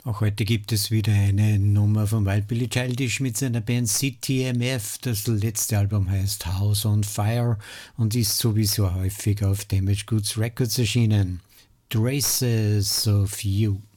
Auch heute gibt es wieder eine Nummer von Wild Billy Childish mit seiner Band CTMF. Das letzte Album heißt House on Fire und ist sowieso häufig auf Damaged Goods Records erschienen. Traces of You.